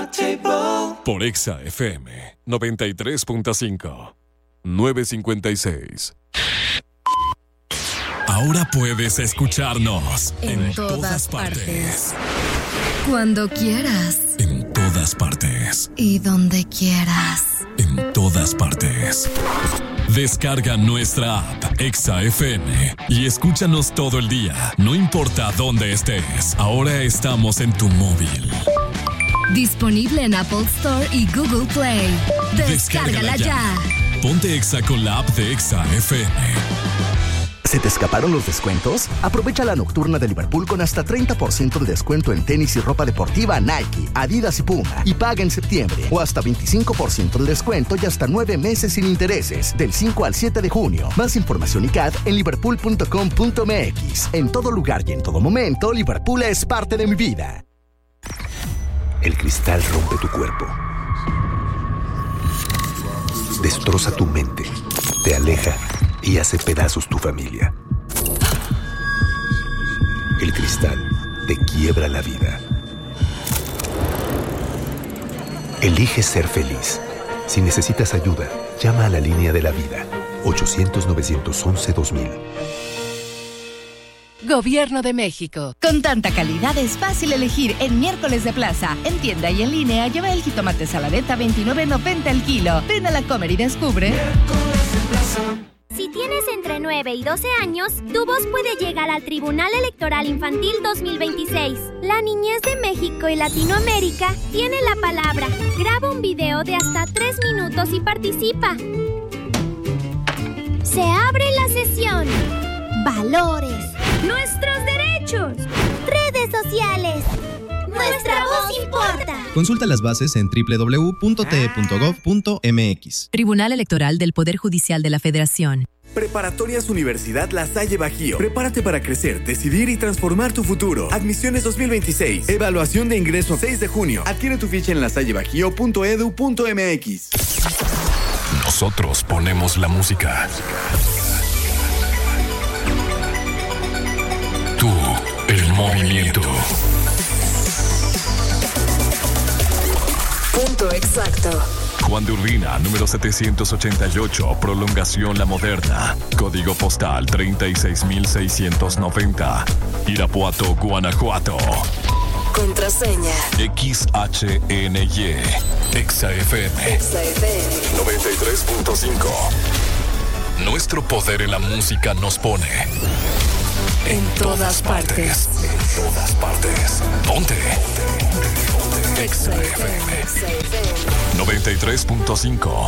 Por Exa FM 93.5 956. Ahora puedes escucharnos en todas partes. Cuando quieras. En todas partes. Y donde quieras. En todas partes. Descarga nuestra app Exa FM y escúchanos todo el día, no importa dónde estés. Ahora estamos en tu móvil. Disponible en Apple Store y Google Play. Descárgala ya. Ponte Exa con la app de Exa FM. ¿Se te escaparon los descuentos? Aprovecha la nocturna de Liverpool con hasta 30% de descuento en tenis y ropa deportiva Nike, Adidas y Puma. Y paga en septiembre. O hasta 25% de descuento y hasta 9 meses sin intereses. Del 5 al 7 de junio. Más información y CAD en liverpool.com.mx. En todo lugar y en todo momento, Liverpool es parte de mi vida. El cristal rompe tu cuerpo. Destroza tu mente. Te aleja y hace pedazos tu familia. El cristal te quiebra la vida. Elige ser feliz. Si necesitas ayuda, llama a la línea de la vida. 800-911-2000. Gobierno de México. Con tanta calidad es fácil elegir en Miércoles de Plaza. En tienda y en línea lleva el jitomate saladeta $29.90 el kilo. Ven a la Comer y descubre. Miércoles de Plaza. Si tienes entre 9 y 12 años, tu voz puede llegar al Tribunal Electoral Infantil 2026. La niñez de México y Latinoamérica tiene la palabra. Graba un video de hasta 3 minutos y participa. Se abre la sesión. Valores. Nuestros derechos. Redes sociales. Nuestra voz importa. Consulta las bases en www.te.gov.mx. Tribunal Electoral del Poder Judicial de la Federación. Preparatorias Universidad La Salle Bajío. Prepárate para crecer, decidir y transformar tu futuro. Admisiones 2026. Evaluación de ingreso 6 de junio. Adquiere tu ficha en lasallebajío.edu.mx. Nosotros ponemos la música. Tú, el movimiento. Punto exacto. Juan de Urbina, número 788, Prolongación La Moderna. Código postal 36690. Irapuato, Guanajuato. Contraseña. XHNY. Exa FM. Exa FM. 93.5. Nuestro poder en la música nos pone en todas partes. En todas partes. Ponte. Exa FM 93.5.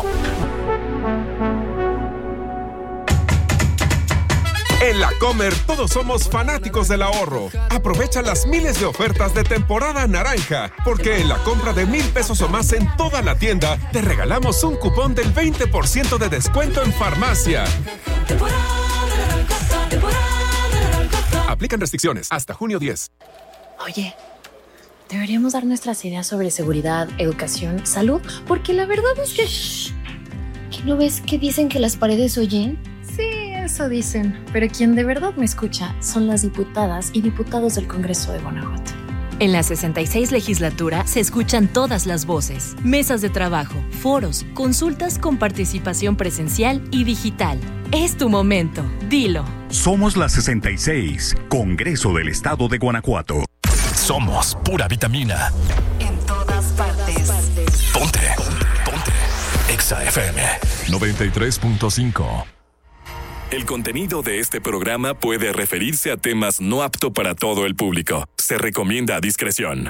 En La Comer todos somos fanáticos del ahorro. Aprovecha las miles de ofertas de temporada naranja, porque en la compra de 1,000 pesos o más en toda la tienda te regalamos un cupón del 20% de descuento en farmacia. Aplican restricciones hasta junio 10. Oye, deberíamos dar nuestras ideas sobre seguridad, educación, salud, porque la verdad es que... ¿Que no ves que dicen que las paredes oyen? Sí, eso dicen, pero quien de verdad me escucha son las diputadas y diputados del Congreso de Guanajuato. En la 66 legislatura se escuchan todas las voces, mesas de trabajo, foros, consultas con participación presencial y digital. Es tu momento, dilo. Somos la 66, Congreso del Estado de Guanajuato. Somos pura vitamina. En todas partes. Ponte. Exa FM 93.5. El contenido de este programa puede referirse a temas no apto para todo el público. Se recomienda discreción.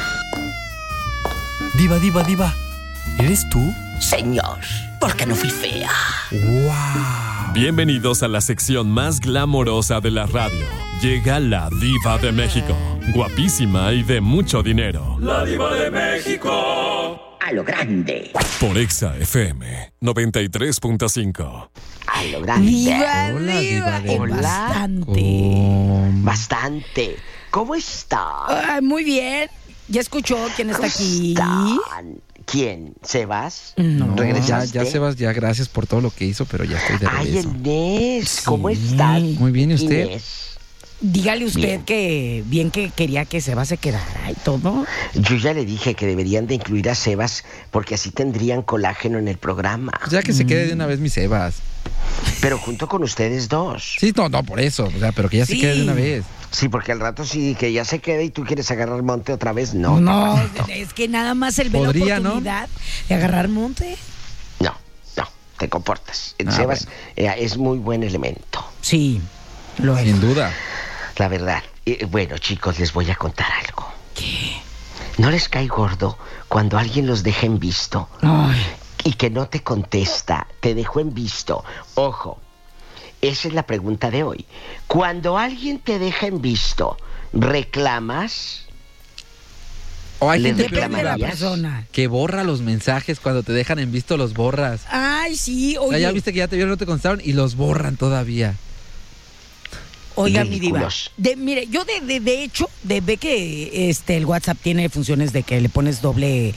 Diva, ¿eres tú? Señor, ¿por qué no fui fea? ¡Wow! Bienvenidos a la sección más glamorosa de la radio. Llega la Diva de México. Guapísima y de mucho dinero. ¡La Diva de México! A lo grande. Por Exa FM 93.5. A lo grande. Diva, hola, diva. Hola. Bastante. ¿Cómo está? Muy bien. ¿Ya escuchó quién está aquí? ¿Quién? ¿Sebas? No. ¿Regresaste? Ya Sebas, ya gracias por todo lo que hizo, pero ya estoy de regreso. Ay, Inés, ¿cómo estás? Muy bien, ¿y usted? Inés. dígale usted Bien. que quería que Sebas se quedara y todo. Yo ya le dije que deberían de incluir a Sebas porque así tendrían colágeno en el programa. Ya que se quede de una vez mi Sebas. Pero junto con ustedes dos. Sí, no, por eso. O sea, pero que ya se quede de una vez. Sí, porque al rato sí que ya se quede y tú quieres agarrar monte otra vez. No, Es que nada más él ve Podría, la oportunidad de agarrar monte. No, te comportas. El Sebas es muy buen elemento. Sí, lo es. Sin duda. La verdad. Bueno, chicos, les voy a contar algo. ¿Qué? ¿No les cae gordo cuando alguien los deja en visto? Ay. Y que no te contesta, te dejó en visto. Ojo, esa es la pregunta de hoy. Cuando alguien te deja en visto, ¿reclamas? O hay ¿Le gente reclamarías? que borra los mensajes cuando te dejan en visto, los borras. Ay, sí, O sea, oye. ya viste que ya te vieron, no te contestaron y los borran todavía. Oiga, mi diva. Ridículos. Mire, yo de hecho, ve que el WhatsApp tiene funciones de que le pones doble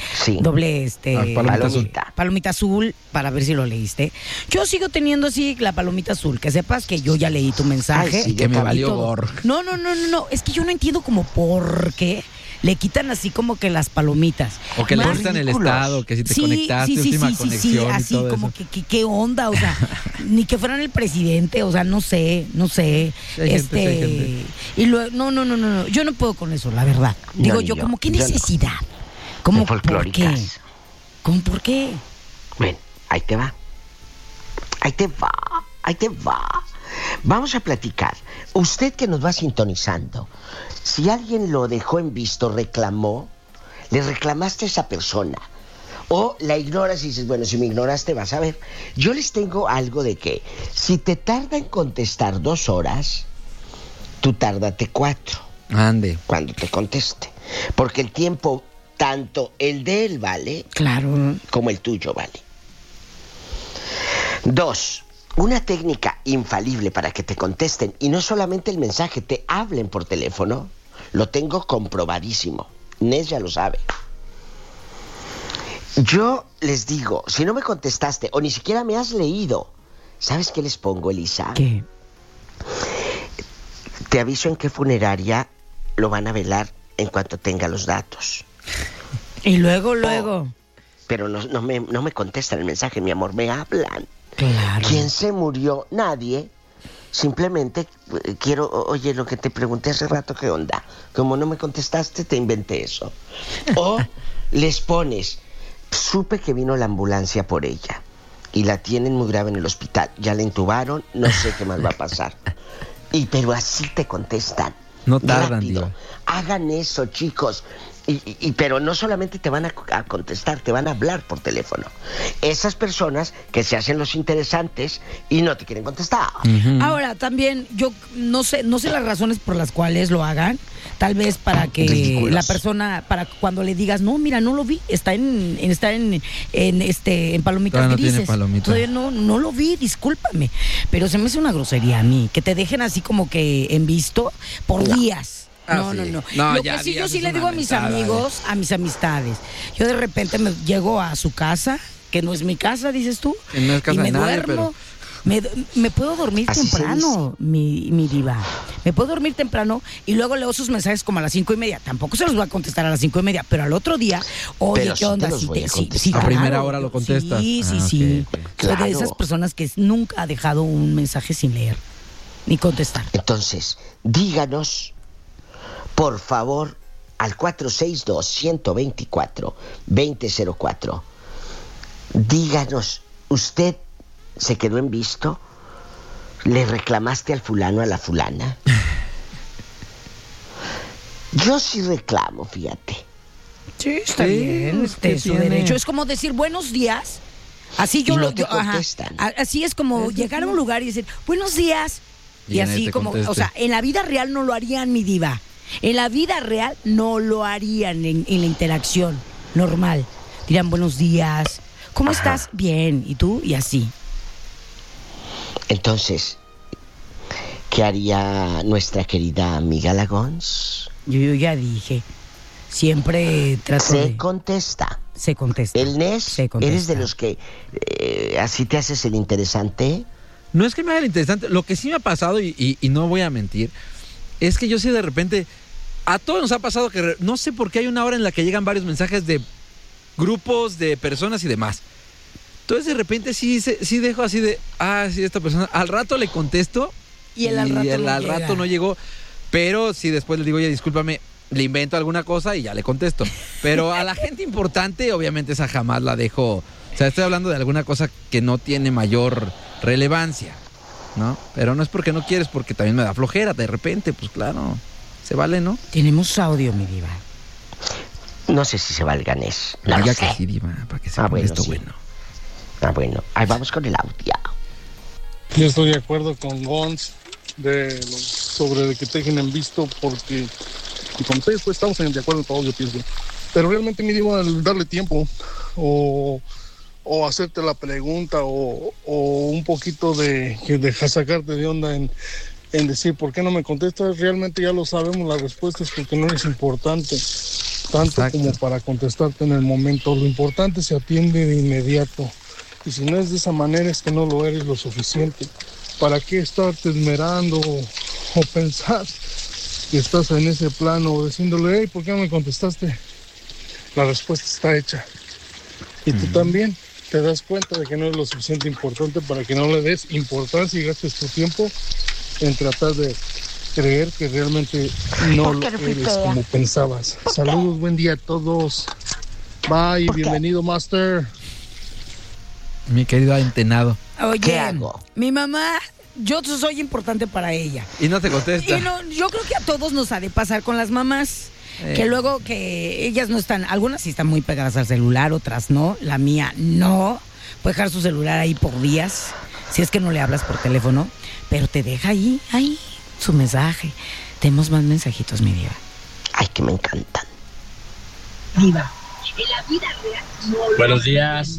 palomita azul para ver si lo leíste. Yo sigo teniendo así la palomita azul, que sepas que yo ya leí tu mensaje. Ay, sí, que me valió gorro. No, es que yo no entiendo como por qué le quitan así como que las palomitas. O que le quitan el estado, que si te conectaste, última conexión y así todo como eso. que qué onda, o sea, ni que fueran el presidente, o sea, no sé. Sí, hay gente. Y luego, no, yo no puedo con eso, la verdad. Digo yo, como qué necesidad. Como por qué. ¿Cómo por qué? Ven, ahí te va. Vamos a platicar. Usted que nos va sintonizando, si alguien lo dejó en visto, reclamó, le reclamaste a esa persona, o la ignoras y dices, bueno, si me ignoraste vas a ver. Yo les tengo algo de que si te tarda en contestar 2 horas, tú tárdate 4. Ande. Cuando te conteste. Porque el tiempo, tanto el de él vale, claro, como el tuyo vale. 2. Una técnica infalible para que te contesten y no solamente el mensaje, te hablen por teléfono, lo tengo comprobadísimo. Nes ya lo sabe. Yo les digo, si no me contestaste o ni siquiera me has leído, ¿sabes qué les pongo, Elisa? ¿Qué? Te aviso en qué funeraria lo van a velar en cuanto tenga los datos. Y luego. Pero no me contestan el mensaje, mi amor, me hablan. Claro. ¿Quién se murió? Nadie. Simplemente quiero, oye, lo que te pregunté hace rato, ¿qué onda? Como no me contestaste, te inventé eso. O les pones, supe que vino la ambulancia por ella y la tienen muy grave en el hospital. Ya la intubaron, no sé qué más va a pasar. Pero así te contestan. No tardan, rápido. Diva. Hagan eso, chicos. Pero no solamente te van a contestar, te van a hablar por teléfono. Esas personas que se hacen los interesantes y no te quieren contestar. Uh-huh. Ahora, también, yo no sé las razones por las cuales lo hagan. Tal vez para que ridículos. la persona, para cuando le digas, no, mira, no lo vi, está en palomitas Todavía no grises. tiene palomita. Todavía no lo vi, discúlpame. Pero se me hace una grosería a mí, que te dejen así como que en visto por días. No. Lo ya, que sí, días yo sí es le una digo a mis mentada, amigos, a mis amistades. Yo de repente me llego a su casa, que no es mi casa, dices tú. Que no es casa y me de nadie, duermo. Me puedo dormir Así temprano, mi diva. Me puedo dormir temprano y luego leo sus mensajes como a las 5:30. Tampoco se los voy a contestar a las 5:30, pero al otro día, oye, Pero ¿qué sí onda? te los voy a contestar. Sí, A primera hora lo contestas. Sí. Ok. Soy de Claro. esas personas que nunca ha dejado un mensaje sin leer ni contestar. Entonces, díganos, por favor, al 462-124-2004. Díganos, ¿usted se quedó en visto? ¿Le reclamaste al fulano, a la fulana? Yo sí reclamo, fíjate. Sí, está Sí, bien, ¿qué su tiene? derecho. Es como decir buenos días. Así yo Y no lo te ajá. contestan. Así es como llegar a un lugar y decir buenos días. Y nadie así te como, conteste. o sea, en la vida real no lo harían, mi diva. En la vida real no lo harían en la interacción normal. Dirán buenos días. ¿Cómo estás? Bien. ¿Y tú? Y así. Entonces, ¿qué haría nuestra querida amiga Lagons? Yo ya dije. Siempre trato Se contesta. Se contesta. El Nes, Se contesta. ¿eres de los que así te haces el interesante? No es que me haga el interesante. Lo que sí me ha pasado, y no voy a mentir, Es que yo sí de repente, a todos nos ha pasado que no sé por qué hay una hora en la que llegan varios mensajes de grupos, de personas y demás. Entonces de repente sí dejo así de, sí, esta persona, al rato le contesto y al rato no llegó, pero sí después le digo, oye, discúlpame, le invento alguna cosa y ya le contesto. Pero a la gente importante, obviamente esa jamás la dejo. O sea, estoy hablando de alguna cosa que no tiene mayor relevancia, ¿no? Pero no es porque no quieres, porque también me da flojera de repente, pues claro, se vale, ¿no? Tenemos audio, mi diva. No sé si se va el ganés. No diga que sí, diva, para que se ponga esto sí. Bueno. Bueno, ahí vamos con el audio. Yo estoy de acuerdo con Gons sobre que te dejen en visto, porque y con ustedes pues estamos de acuerdo en todo, yo pienso. Pero realmente me digo al darle tiempo o hacerte la pregunta o un poquito de sacarte de onda en decir por qué no me contestas. Realmente ya lo sabemos, la respuesta es porque no eres importante tanto como para contestarte en el momento. Lo importante se atiende de inmediato, y si no es de esa manera es que no lo eres lo suficiente. ¿Para qué estarte esmerando o pensar que estás en ese plano diciéndole, hey, ¿por qué no me contestaste? La respuesta está hecha. Y tú también te das cuenta de que no es lo suficiente importante para que no le des importancia y gastes tu tiempo en tratar de creer que realmente no lo eres como pensabas. Saludos, buen día a todos. Bye, bienvenido, Master. Mi querido Entenado. Oye, ¿qué hago? Mi mamá, yo soy importante para ella. Y no te contesta. Y no, yo creo que a todos nos ha de pasar con las mamás. Que luego que ellas no están, algunas sí están muy pegadas al celular, otras no. La mía no. Puede dejar su celular ahí por días, si es que no le hablas por teléfono, pero te deja ahí su mensaje. Tenemos más mensajitos, mi diva. Ay, que me encantan. Diva. En la vida real no. Buenos días.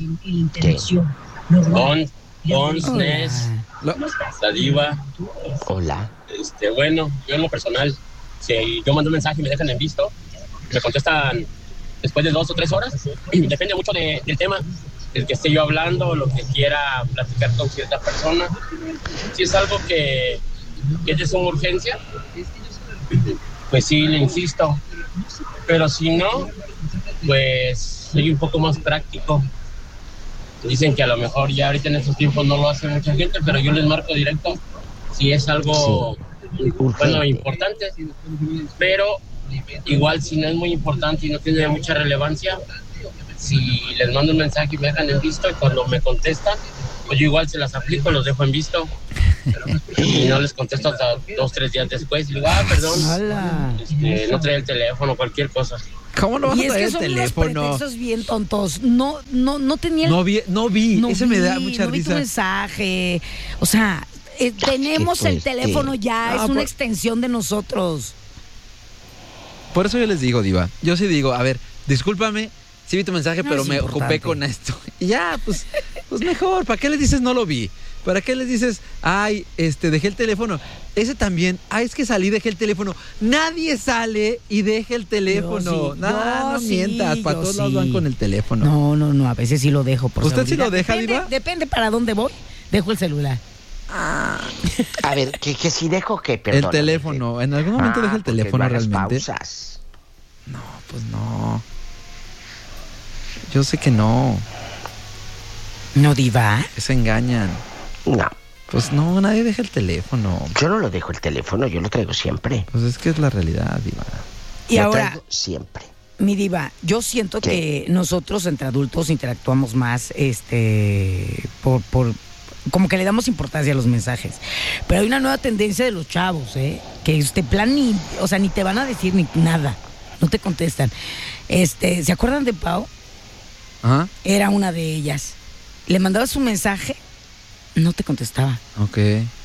Nes, la diva. Hola. Bueno, yo en lo personal, si yo mando un mensaje y me dejan en visto, me contestan después de 2 o 3 horas. Depende mucho del tema del que esté yo hablando, lo que quiera platicar con cierta persona. Si es algo que es de suma urgencia, pues sí, le insisto. Pero si no, pues soy un poco más práctico. Dicen que a lo mejor ya ahorita en estos tiempos no lo hace mucha gente, pero yo les marco directo si es algo importante. Pero igual si no es muy importante y no tiene mucha relevancia, si les mando un mensaje y me dejan en visto y cuando me contestan, pues yo igual se las aplico, los dejo en visto y no les contesto hasta 2 o 3 días después. Y digo, perdón, no traía el teléfono, cualquier cosa. ¿Cómo no vas a traer el teléfono? Y es que son unos pretextos bien tontos. No tenía... No vi. Eso me da mucha risa. No vi tu mensaje. O sea, tenemos el teléfono ya, es una extensión de nosotros. Por eso yo les digo, diva. Yo sí digo, a ver, discúlpame, sí vi tu mensaje, pero me ocupé con esto. Y ya, pues mejor. ¿Para qué les dices no lo vi? ¿Para qué les dices, dejé el teléfono? Ese también, es que salí, dejé el teléfono. Nadie sale y deja el teléfono. No mientas, para todos lados van con el teléfono. No, a veces sí lo dejo. Por ¿Usted seguridad. Sí lo deja, diva? Depende para dónde voy, dejo el celular. A ver, que si dejo que, perdón. El teléfono, en algún momento deja el teléfono realmente. Pausas. No, pues no. Yo sé que no. ¿No, diva? Se engañan. No. Pues no, nadie deja el teléfono. Yo no lo dejo el teléfono, yo lo traigo siempre. Pues es que es la realidad, diva. Y ahora, traigo siempre. Mi diva, yo siento que nosotros entre adultos interactuamos más, por como que le damos importancia a los mensajes. Pero hay una nueva tendencia de los chavos, que plan ni te van a decir ni nada. No te contestan. ¿Se acuerdan de Pau? Ajá. Era una de ellas. Le mandabas un mensaje, no te contestaba. Ok.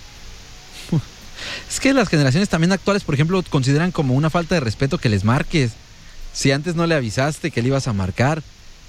Es que las generaciones también actuales, por ejemplo, consideran como una falta de respeto que les marques. Si antes no le avisaste que le ibas a marcar.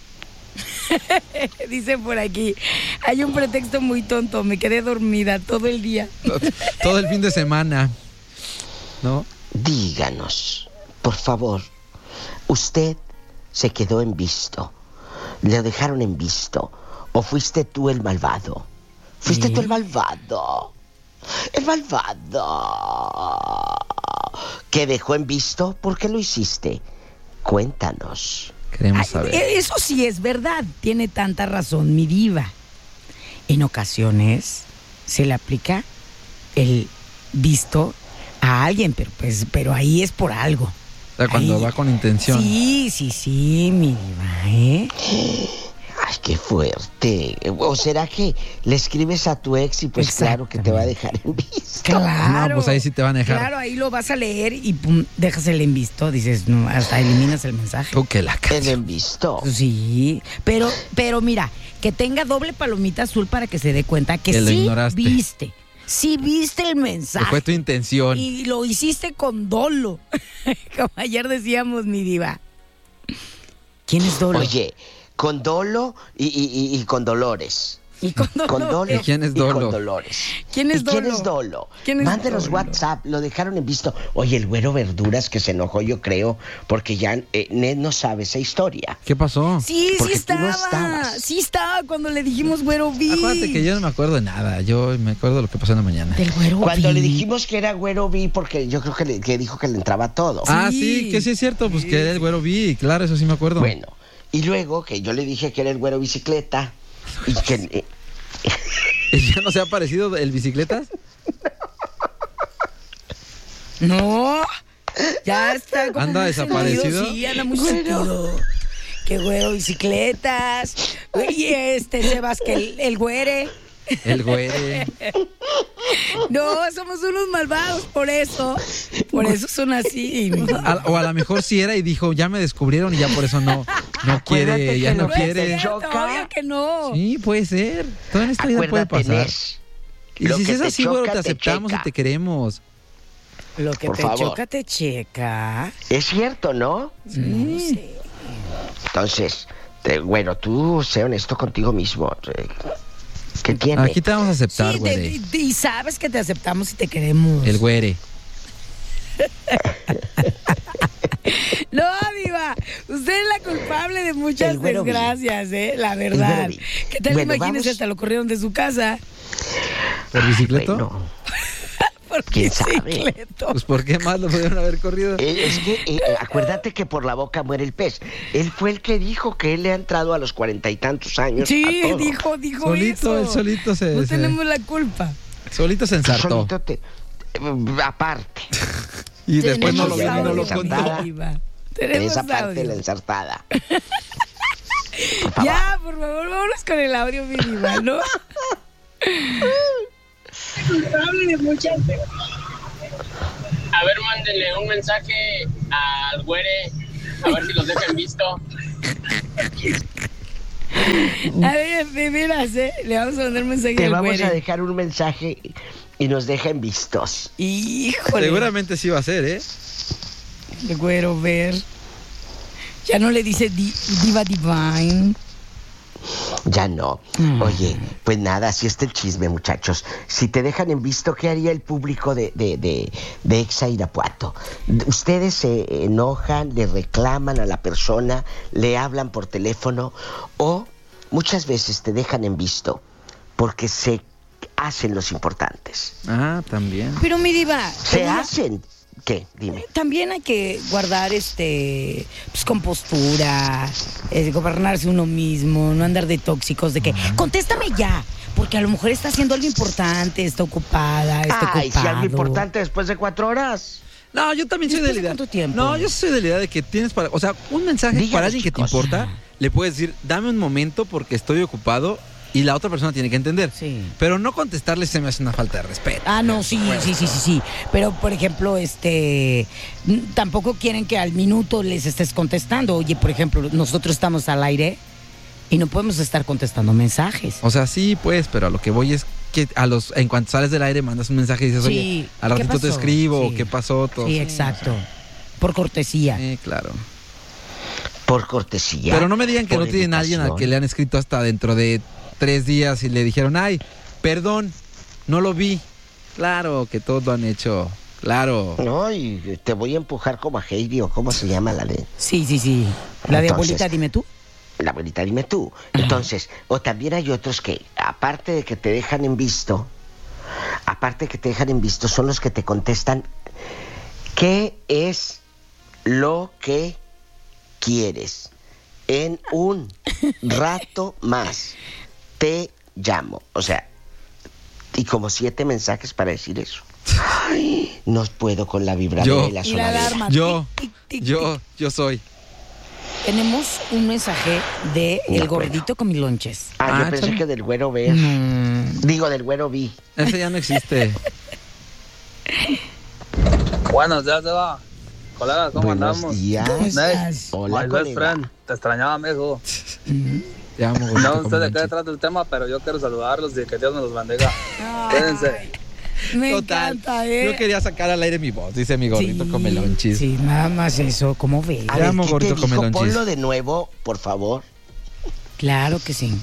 Dice por aquí, hay un pretexto muy tonto, me quedé dormida todo el día. Todo el fin de semana, ¿no? Díganos, por favor, usted se quedó en visto, le dejaron en visto, o fuiste tú el malvado. Fuiste tú el malvado. El malvado. que dejó en visto? ¿Por qué lo hiciste? Cuéntanos. Queremos saber. Eso sí es verdad, tiene tanta razón mi diva. En ocasiones se le aplica el visto a alguien, pero ahí es por algo. O sea, cuando va con intención. Sí, mi diva, ¿eh? Ay, qué fuerte. ¿O será que le escribes a tu ex y pues claro que te va a dejar en visto? Claro. No, pues ahí sí te van a dejar. Claro, ahí lo vas a leer y pum, dejas el en visto. Dices, no, hasta eliminas el mensaje. Tú que la El en visto. Sí, pero mira, que tenga doble palomita azul para que se dé cuenta que lo sí ignoraste. viste. Sí viste el mensaje. Que fue tu intención. Y lo hiciste con dolo. Como ayer decíamos, mi diva. ¿Quién es dolo? Oye, con dolo y con dolores. ¿Y con dolo? Con dolo ¿Y quién es dolo? Y con dolores. ¿Quién es dolo? ¿Quién es dolo? ¿Quién es Mándenos dolo? WhatsApp, lo dejaron en visto. Oye, el güero Verduras que se enojó, yo creo, porque ya Ned no sabe esa historia. ¿Qué pasó? Sí Porque tú no estaba. estabas. Sí estaba cuando le dijimos güero vi. Acuérdate que yo no me acuerdo de nada. Yo me acuerdo de lo que pasó en la mañana. Del güero Cuando vi. le dijimos que era güero vi, porque yo creo que dijo que le entraba todo. Ah, sí, que sí es cierto. Pues que era el güero vi. Claro, eso sí me acuerdo. Bueno, y luego que yo le dije que era el güero bicicleta y que... ¿Ya no se ha parecido el bicicletas? No, ya está como ¿Anda muy desaparecido? sentido, sí, anda muy sentido. Qué güero, bicicletas. Y Sebas, que el güere. El güere. No, somos unos malvados, por eso. Por eso son así. O a lo mejor sí era y dijo, ya me descubrieron y ya por eso no quiere, ya no quiere. Obvio que no. Sí, puede ser. Toda esta vida puede pasar. Y si es así, güero, te aceptamos y te queremos. Lo que Por te favor. choca, te checa. Es cierto, ¿no? No sé. Entonces, bueno, tú sé honesto contigo mismo. ¿Qué tiene? Aquí te vamos a aceptar, Sí, güere. y sabes que te aceptamos y te queremos. El güere. No, diva, usted es la culpable de muchas El güero desgracias, la verdad. güero ¿Qué tal? Bueno, Imagínese, vamos. hasta lo corrieron de su casa. ¿Por bicicleta? Bueno, ¿Por ¿quién sabe? bicicleto? Pues ¿por qué más lo pudieron haber corrido? Es que acuérdate que por la boca muere el pez. Él fue el que dijo que él le ha entrado a los 40 y tantos años. Sí, a todo. dijo Solito, eso. él solito No tenemos la culpa. Solito se ensartó. Solito aparte. Y después no lo Tenemos vino, no lo audio, contó. Diva. Tenemos Esa parte audio. de la ensartada. Ya, por favor, vámonos con el audio, mi diva, ¿no? A ver, mándenle un mensaje al güere, a ver si los dejan visto. A ver, de veras, le vamos a mandar un mensaje Te al vamos güere. a dejar un mensaje y nos dejan vistos. Híjole. Seguramente sí va a ser, ¿eh? El güero ver. Ya no le dice Diva Divine. Ya no. Oye, pues nada, así está el chisme, muchachos. Si te dejan en visto, ¿qué haría el público de Exa Irapuato? Ustedes se enojan, le reclaman a la persona, le hablan por teléfono o muchas veces te dejan en visto porque se hacen los importantes. Ah, también. Pero mi diva. Se hacen. ¿Qué? Dime. También hay que guardar pues compostura, gobernarse uno mismo, no andar de tóxicos, de que contéstame ya, porque a lo mejor está haciendo algo importante, está ocupada, está Ay, si ocupado. algo importante después de 4 horas. No, yo también soy de la idea. ¿Cuánto tiempo? No, yo soy de la idea de que tienes para... O sea, un mensaje Díganos, para alguien que te chicos. importa, le puedes decir, dame un momento porque estoy ocupado y la otra persona tiene que entender. Sí. Pero no contestarle se me hace una falta de respeto. Ah, no, sí. Pero, por ejemplo, tampoco quieren que al minuto les estés contestando. Oye, por ejemplo, nosotros estamos al aire y no podemos estar contestando mensajes. O sea, sí, pues, pero a lo que voy es que en cuanto sales del aire mandas un mensaje y dices, Sí, oye, al ¿qué ratito te pasó? escribo, Sí. ¿qué pasó? Todo. Sí, exacto. Por cortesía. Claro. Por cortesía. Pero no me digan que por no tienen a alguien al que le han escrito hasta dentro de 3 días y le dijeron, ay, perdón, no lo vi. Claro que todos lo han hecho. Claro. No, y te voy a empujar como a Heidi o cómo se llama la de... Sí. La de Entonces, abuelita, dime tú. La abuelita, dime tú. Entonces, o también hay otros que, aparte de que te dejan en visto, son los que te contestan ¿Qué es lo que quieres? En un rato más te llamo. O sea, y como 7 mensajes para decir eso. Ay, no puedo con la vibradora y la sonadera. Yo soy. Tenemos un mensaje de El Gordito con mis lonches. Yo pensé que del Güero Ver. Digo, del Güero Vi. Ese ya no existe. Buenos días, Eva. Colegas, ¿cómo andamos? Hola, my best friend. Te extrañaba, mijo. Te amo, Gordito. No sé de qué trata el tema, pero yo quiero saludarlos y que Dios me los bendiga. Cuídense. Me encanta, Yo quería sacar al aire mi voz, dice mi Gordito Comelonchis. Sí, nada más eso, ¿cómo ves? A ver, ¿qué te dijo? Ponlo de nuevo, por favor. Claro que sí.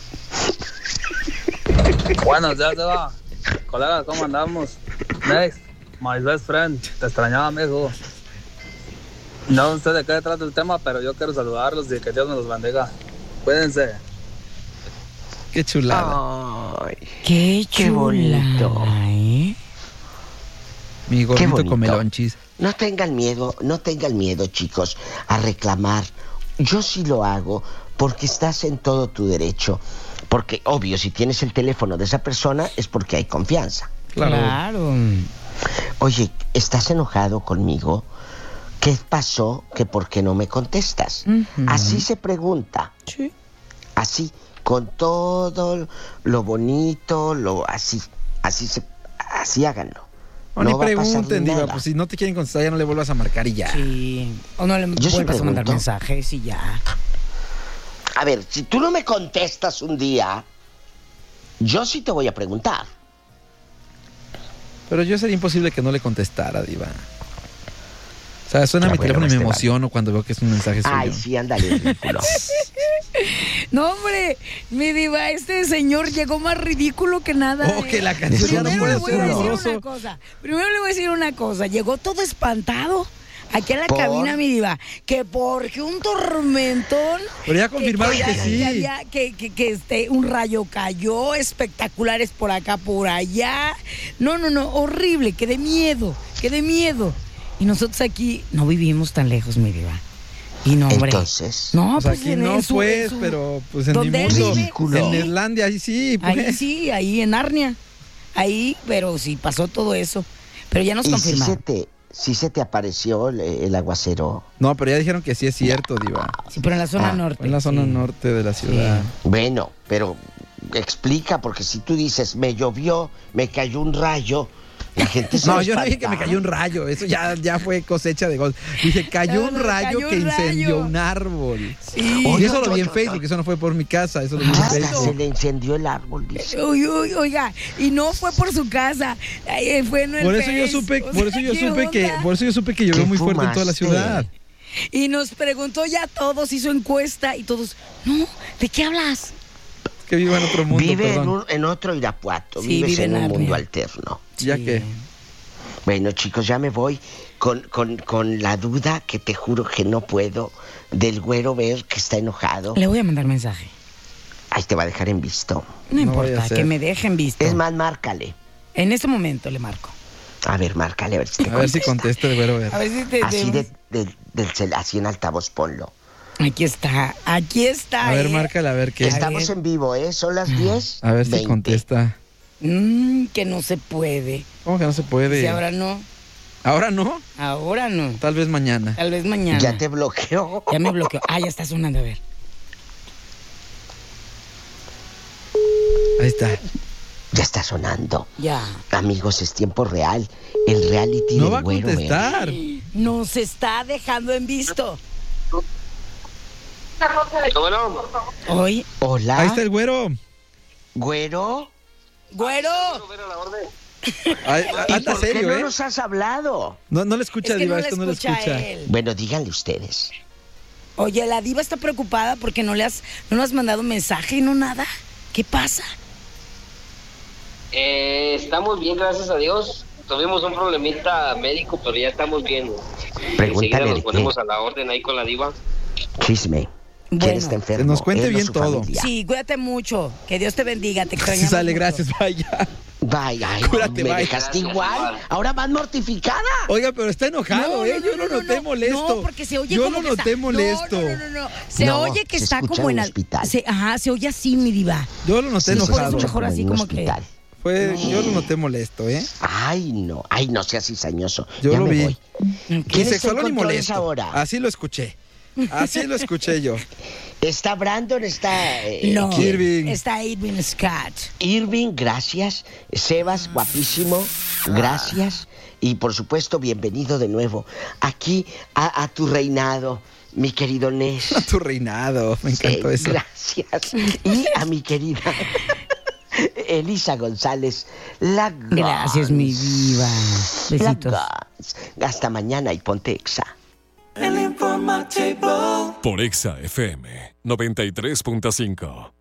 Buenos días, Eva. Colegas, ¿cómo andamos? Next, my best friend. Te extrañaba, mijo. No sé de qué trata el tema, pero yo quiero saludarlos y que Dios me los bendiga. Cuídense. Qué chulada. Ay, qué bonito. Mi Gordito Comelonchis. No tengan miedo, chicos, a reclamar. Yo sí lo hago porque estás en todo tu derecho. Porque, obvio, si tienes el teléfono de esa persona es porque hay confianza. Claro. Oye, ¿estás enojado conmigo? ¿Qué pasó? ¿Que por qué no me contestas? Así se pregunta. Sí. Así, con todo lo bonito, así háganlo. No pregunten, Diva, pues si no te quieren contestar ya no le vuelvas a marcar y ya. Sí. O no le vuelvas a mandar mensajes y ya. A ver, si tú no me contestas un día, yo sí te voy a preguntar. Pero yo sería imposible que no le contestara, Diva. O sea, suena mi teléfono y me emociono cuando veo que es un mensaje suyo. Ay, sí, ándale, ridículo. No, hombre, mi Diva, este señor llegó más ridículo que nada. Que la canción ya no puede ser amoroso. Primero le voy a decir una cosa. Llegó todo espantado aquí a la cabina, mi Diva, que porque un tormentón. Pero ya confirmaron que sí. Que un rayo cayó, espectaculares por acá, por allá. No, horrible, que de miedo. Y nosotros aquí no vivimos tan lejos, mi Diva. Y no, hombre. Entonces. No, pues aquí no, pues, pero pues en el mundo. En Irlandia, ahí sí, pues. Ahí sí, ahí en Narnia. Ahí, pero sí pasó todo eso. Pero ya nos confirmaron. ¿Sí se te apareció el aguacero? No, pero ya dijeron que sí es cierto, Diva. Sí, pero en la zona norte. En la zona norte de la ciudad. Sí. Bueno, pero explica, porque si tú dices, me llovió, me cayó un rayo, la gente se No, yo no dije que me cayó un rayo, eso ya fue cosecha de gol. Dije, cayó un rayo que incendió un árbol. Sí. Y eso lo vi en Facebook, eso no fue por mi casa, eso lo vi en Facebook. Se le incendió el árbol, dice. Oiga, y no fue por su casa, fue en el Por eso yo supe que llovió muy fuerte en toda la ciudad. Y nos preguntó ya todos, hizo encuesta y todos, no, ¿de qué hablas? Que vive en otro mundo, vive en otro Irapuato, sí, vive en un mundo alterno. Sí. ¿Ya qué? Bueno, chicos, ya me voy con la duda que te juro que no puedo del Güero Ver que está enojado. Le voy a mandar mensaje. Ay, te va a dejar en visto. No importa, que me deje en visto. Es más, márcale. En este momento le marco. A ver, márcale, a ver si te contesta. A ver si contesta el Güero Ver. A ver si te... Así en altavoz ponlo. Aquí está. A ver, márcale, a ver qué. Estamos en vivo, Son las 10. A ver si contesta. Que no se puede. ¿Cómo que no se puede? Si ahora no. ¿Ahora no? Ahora no. Tal vez mañana. Ya te bloqueó. Ya me bloqueó. Ya está sonando, a ver. Ahí está. Ya está sonando. Ya. Amigos, es tiempo real. El reality no del va a Güero contestar. Ver. Nos está dejando en visto. Bueno. Hoy. Hola. Ahí está el Güero. ¿Güero? Anda ¿Por serio, qué no nos has hablado? No le escucha, Diva, esto no le escucha. Bueno, díganle ustedes. Oye, la Diva está preocupada porque no le has mandado mensaje, no nada. ¿Qué pasa? Estamos bien, gracias a Dios. Tuvimos un problemita médico, pero ya estamos bien. Pregúntale. Nos ponemos a la orden ahí con la Diva. Chisme. ¿Quién está enfermo? Que nos cuente bien todo. Sí, cuídate mucho. Que Dios te bendiga. Te extrañamos. Sale, gracias, vaya. Bye, ay, Cúrate, me bye. dejaste igual. Ahora más mortificada. Oiga, pero está enojado, yo lo noté molesto. No, porque se oye yo como lo noté molesto. No. Se oye que está como en el hospital. Se oye así, mi diva. Yo lo noté enojado. Por eso mejor así como que... Yo lo noté molesto, ¿eh? Ay, no seas cizañoso. Yo ya lo me vi. voy. Ni sexual ni molesto. Ahora? Así lo escuché. Yo. ¿Está Brandon? ¿Está Irving? Está Irving Scott. Irving, gracias. Sebas, guapísimo, gracias. Y por supuesto, bienvenido de nuevo aquí a tu reinado, mi querido Nes. A tu reinado, me encantó eso. Gracias. Y a mi querida Elisa González, la Gons. Gracias, mi diva. Besitos. Hasta mañana y ponte Exa. Por Exa FM 93.5.